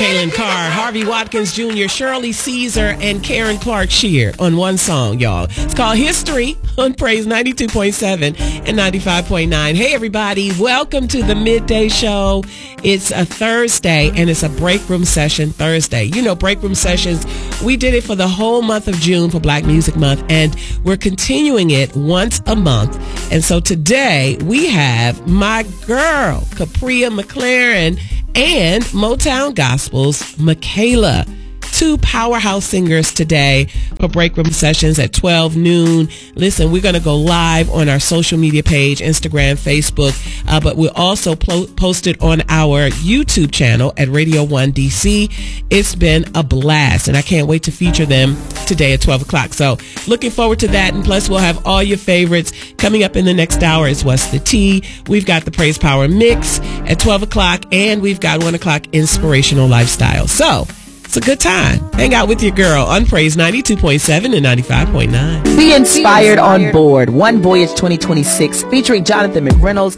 Kaylin Carr, Harvey Watkins Jr., Shirley Caesar, and Karen Clark Shear on one song, y'all. It's called History on Praise 92.7 and 95.9. Hey, everybody. Welcome to the Midday Show. It's a Thursday, and it's a Break Room Session Thursday. You know, Break Room Sessions, we did it for the whole month of June for Black Music Month, and we're continuing it once a month. And so today, we have my girl, Capria McLaren, and Motown Gospel's Michaela. Two powerhouse singers today for Break Room Sessions at 12 noon. Listen, we're going to go live on our social media page, Instagram, Facebook, but we'll also post it on our YouTube channel at Radio 1 DC. It's been a blast, and I can't wait to feature them today at 12 o'clock. So looking forward to that, and plus we'll have all your favorites coming up in the next hour. Is What's the Tea? We've got the Praise Power Mix at 12 o'clock, and we've got 1 o'clock Inspirational Lifestyle. So it's a good time. Hang out with your girl on Praise 92.7 and 95.9. Be inspired on board. One Voyage 2026 featuring Jonathan McReynolds